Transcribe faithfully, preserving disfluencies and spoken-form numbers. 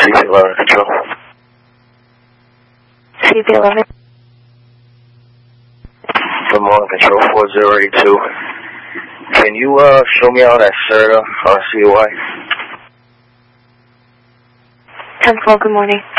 C P eleven control. C P eleven. Good morning, control four zero eight two. Can you uh show me out at Serta on C Y? ten four, good morning.